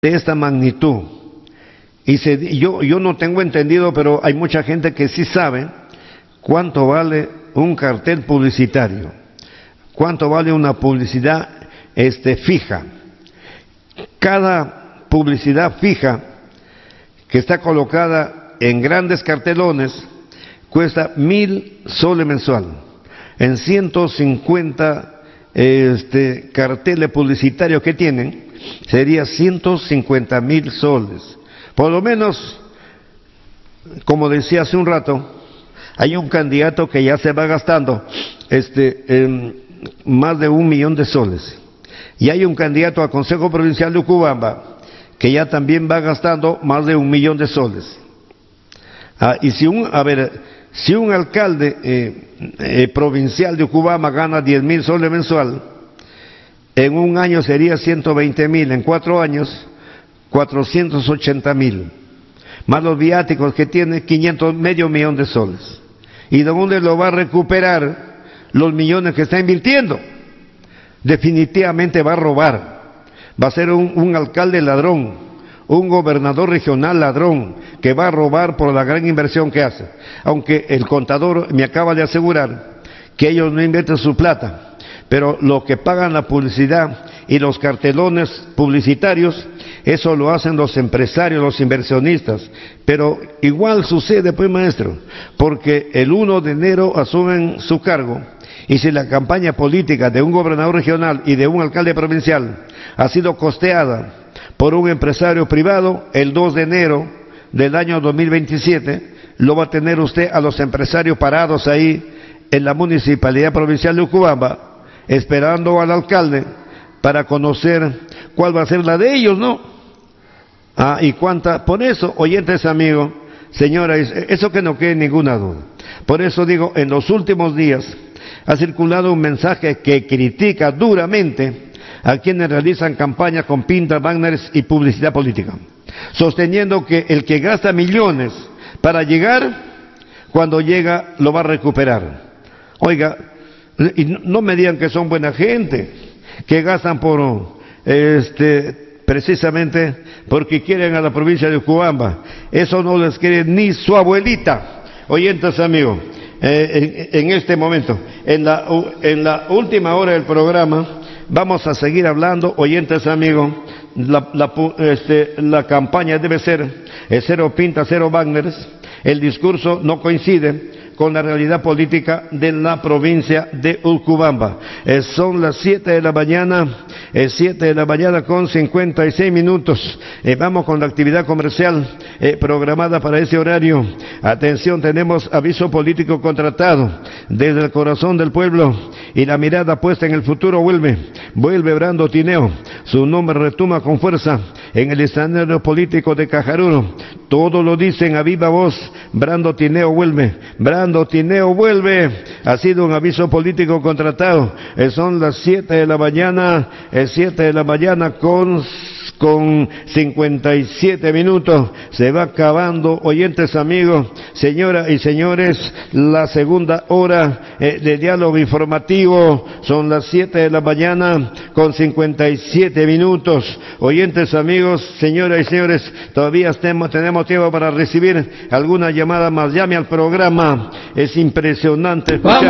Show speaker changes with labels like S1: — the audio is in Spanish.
S1: de esta magnitud. Yo no tengo entendido, pero hay mucha gente que sí sabe cuánto vale un cartel publicitario, cuánto vale una publicidad fija. Cada publicidad fija que está colocada en grandes cartelones cuesta 1.000 soles mensual. En 150 carteles publicitarios que tienen, sería 150.000 soles. Por lo menos, como decía hace un rato, hay un candidato que ya se va gastando más de 1 millón de soles. Y hay un candidato al Consejo Provincial de Urubamba que ya también va gastando más de 1 millón de soles. Y si un alcalde provincial de Urubamba gana 10.000 soles mensual, en un año sería 120.000, en 4 años 480.000, más los viáticos que tiene, medio millón de soles. ¿Y de dónde lo va a recuperar los millones que está invirtiendo? Definitivamente va a robar, va a ser un alcalde ladrón, un gobernador regional ladrón, que va a robar por la gran inversión que hace. Aunque el contador me acaba de asegurar que ellos no invierten su plata, pero lo que pagan la publicidad y los cartelones publicitarios, eso lo hacen los empresarios, los inversionistas. Pero igual sucede, pues, maestro, porque el 1 de enero asumen su cargo, y si la campaña política de un gobernador regional y de un alcalde provincial ha sido costeada por un empresario privado, el 2 de enero del año 2027 lo va a tener usted a los empresarios parados ahí en la Municipalidad Provincial de Urubamba, esperando al alcalde para conocer cuál va a ser la de ellos, ¿no? Y cuánta, por eso, oyentes amigos, señoras, eso que no quede ninguna duda. Por eso digo, en los últimos días ha circulado un mensaje que critica duramente a quienes realizan campañas con pintas, banners y publicidad política, sosteniendo que el que gasta millones para llegar, cuando llega lo va a recuperar. Oiga, y no me digan que son buena gente, que gastan precisamente porque quieren a la provincia de Urubamba. Eso no les quiere ni su abuelita. Oyentes amigos, en este momento, en la última hora del programa, vamos a seguir hablando, oyentes amigos. La campaña debe ser cero pintas, cero banners. El discurso no coincide con la realidad política de la provincia de Urubamba. Son las 7 de la mañana, 7 de la mañana con 56 minutos. Vamos con la actividad comercial programada para ese horario. Atención, tenemos aviso político contratado desde el corazón del pueblo y la mirada puesta en el futuro. Vuelve Brando Tineo. Su nombre retumba con fuerza en el escenario político de Cajaruro. Todos lo dicen a viva voz: Brando Tineo vuelve, Brando Tineo vuelve. Ha sido un aviso político contratado. Son las 7 de la mañana, 7 de la mañana con 57 minutos. Se va acabando, oyentes amigos, señoras y señores, la segunda hora de diálogo informativo. Son las 7 de la mañana con 57 minutos. Oyentes amigos, señoras y señores, todavía tenemos tiempo para recibir alguna llamada más. Llame al programa. Es impresionante escuchar.